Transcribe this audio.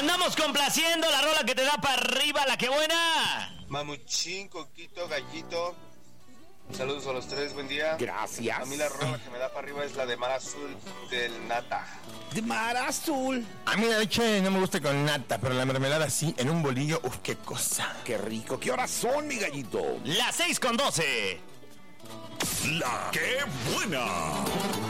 Andamos complaciendo la rola que te da para arriba, la que buena. Mamuchín, Coquito, Gallito. Saludos a los tres, buen día. Gracias. A mí la rola que me da para arriba es la de Mar Azul del Nata. De Mar Azul. A mí la leche no me gusta con nata, pero la mermelada sí, en un bolillo, uf, qué cosa. Qué rico. ¿Qué horas son, mi gallito? Las 6:12. La que buena.